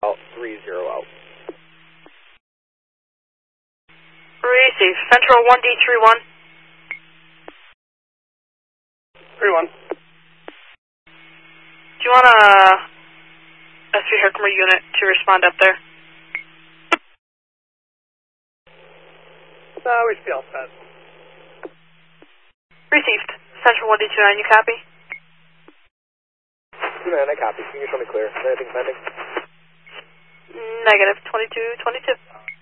out 30 out. Receive. Central 1D31. 31. Do you want a S3 Herkimer unit to respond up there? We should be all set. Received. Central 1D29, you copy? 2-9, I copy. Can you show me clear? Is anything pending? Negative. 2222.